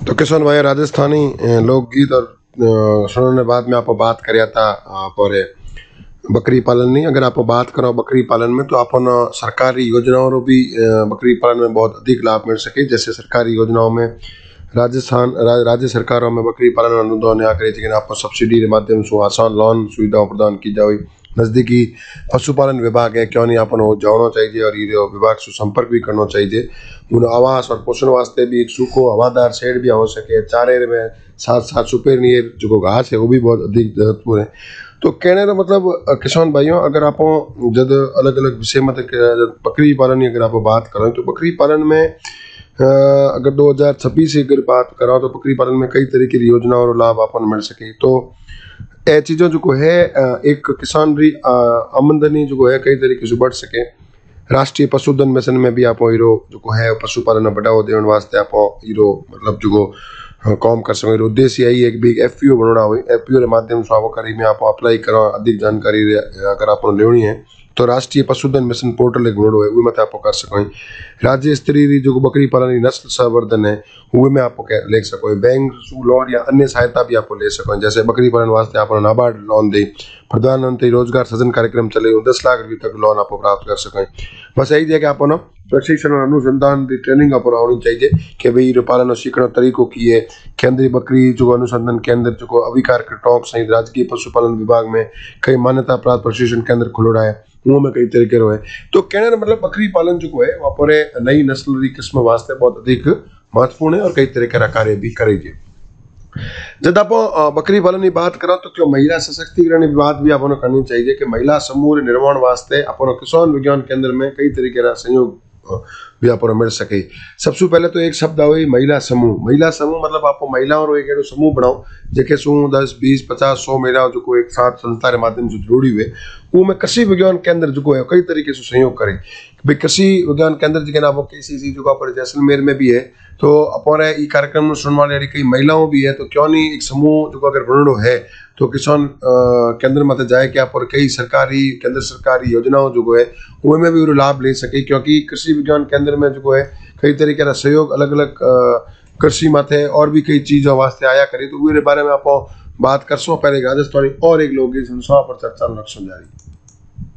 तो किशन भाई राजस्थानी लोकगीत और सुनने बाद में आप बात કર્યા था पर बकरी पालन नहीं, अगर आप बात करो बकरी पालन में तो अपन सरकारी योजनाओं रो भी बकरी पालन में बहुत अधिक लाभ मिल सके। जैसे सरकारी योजनाओं में राज्य सरकारों में बकरी पालन अनुदान या करे कि आप सब्सिडी के माध्यम से आसान लोन सुविधाओं प्रदान की जाए। नज़दीकी पशुपालन विभाग है क्यों नहीं अपन वो जाना चाहिए और ये विभाग से संपर्क भी करना चाहिए। उन आवास और पोषण वास्ते भी एक सूखो हवादार शेड भी हो सके। चारे में साथ साथ सुपेर नीर जो घास है वो भी बहुत अधिक महत्वपूर्ण है। तो कहने का मतलब किसान भाइयों, अगर आप जब अलग अलग विषय में बकरी पालन की अगर आप बात करें तो बकरी पालन में अगर 2026 की अगर बात करो तो बकरी पालन में कई तरह की योजना और लाभ अपन मिल सके। तो ये चीज़ों जो है एक किसान भी आमदनी जो है कई तरीके से बढ़ सके। राष्ट्रीय पशुधन मिशन में भी आप हीरो जो है पशुपालन बढ़ावा देने वास्ते आप हीरो मतलब जो काम कर सकें। उद्देश्य यही है कि भी FPO बनना हो। FPO के माध्यम से आप करी में आप अप्लाई करो। अधिक जानकारी अगर आप लेनी है तो राष्ट्रीय पशुधन मिशन पोर्टल एक बनोड़ो है वो में आप कर सकें। राज्य स्तरीय जो बकरी पालन नस्ल संवर्धन है वो में आप ले सको। बैंक लोन या अन्य सहायता भी आप ले सको। जैसे बकरी पालन वास्ते आप नाबार्ड लोन दे, प्रधानमंत्री रोजगार सृजन कार्यक्रम चले 10 लाख रुपये तक लोन आप प्राप्त कर सकें। बस यही है कि आप प्रशिक्षण और अनुसंधान की ट्रेनिंग आप होनी चाहिए कि भाई पालन और सीखना तरीकों की है। केंद्रीय बकरी जो अनुसंधान केंद्र जो अभिकार के टोंक सहित राजकीय पशुपालन विभाग में कई मान्यता प्राप्त प्रशिक्षण केंद्र खुल रहा है वो में कई तरीके है। तो कहने का मतलब बकरी पालन जो है वहाँ पर नई नस्ल की किस्म वास्ते बहुत अधिक महत्वपूर्ण है और कई तरह का कार्य भी करेगी। जब आप बकरी पालन की बात करा तो क्यों महिला सशक्तिकरण की बात भी आपको करनी चाहिए कि महिला समूह निर्माण वास्ते अपन किसान विज्ञान केंद्र में कई तरीके का सहयोग भी आप मिल सके। सबसे पहले तो एक शब्द हुई महिला समूह। महिला समूह मतलब आप महिलाओं रो एक समूह बनाओ जेके 10, 20, 50, 100 महिला जो एक साथ संस्था के माध्यम से जुड़ी हुए वो में कृषि विज्ञान केंद्र जो है कई तरीके से सहयोग करे। भाई कृषि विज्ञान केंद्र जो ना KCC जो पर जैसलमेर में भी है तो अपने ये कार्यक्रम में सुनने वाली कई महिलाओं भी है। तो क्यों नहीं एक समूह जो अगर बनना है तो किसान केंद्र में जाए कि आप कई सरकारी केंद्र सरकारी योजनाओं जो है उनमें भी लाभ ले सके। क्योंकि कृषि विज्ञान केंद्र में जो है कई तरीके का सहयोग अलग अलग कृषि माथे और भी कई चीज़ों वास्ते आया करे। तो वो बारे में आप बात कर सो। पहले राजस्थानी और एक लोकगीत सुनसो पर चर्चा लक्ष्य जारी।